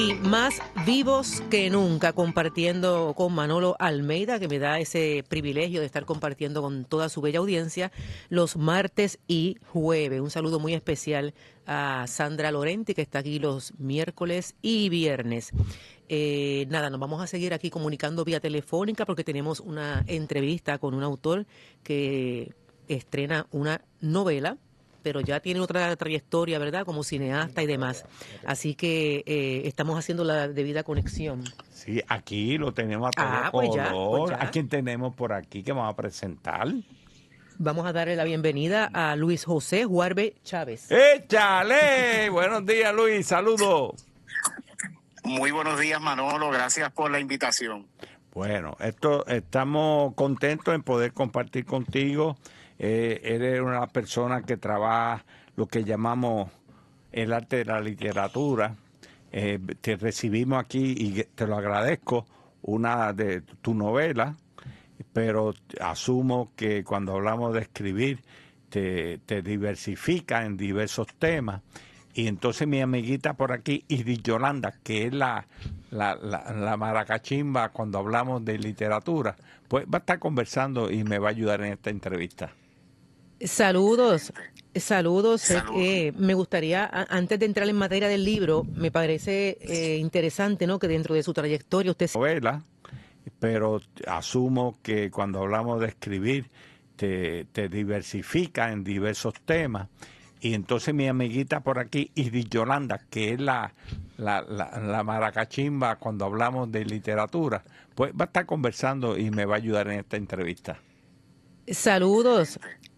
Y más vivos que nunca, compartiendo con Manolo Almeida, que me da ese privilegio de estar compartiendo con toda su bella audiencia los martes y jueves. Un saludo muy especial a Sandra Lorenti, que está aquí los miércoles y viernes. Nada, nos vamos a seguir aquí comunicando vía telefónica porque tenemos una entrevista con un autor que estrena una novela, pero ya tiene otra trayectoria, ¿verdad? Como cineasta y demás. Así que estamos haciendo la debida conexión. Sí, aquí lo tenemos a todo Pues color. ¿A ya. quién tenemos por aquí que vamos a presentar? Vamos a darle la bienvenida a Luis José Juarbe Chávez. ¡Échale! Buenos días, Luis. Saludos. Muy buenos días, Manolo. Gracias por la invitación. Bueno, estamos contentos en poder compartir contigo. Eres una persona que trabaja lo que llamamos el arte de la literatura. Te recibimos aquí y te lo agradezco, una de tu novela, pero asumo que cuando hablamos de escribir te diversifica en diversos temas. Y entonces mi amiguita por aquí, Iris Yolanda, que es la maracachimba cuando hablamos de literatura, pues va a estar conversando y me va a ayudar en esta entrevista. Saludos. Saludos. Saludos. Me gustaría, antes de entrar en materia del libro, me parece interesante, ¿no? Que dentro de su trayectoria usted... Novela, pero asumo que cuando hablamos de escribir te diversifica en diversos temas. Y entonces mi amiguita por aquí, Iris Yolanda, que es la maracachimba cuando hablamos de literatura, pues va a estar conversando y me va a ayudar en esta entrevista. Saludos.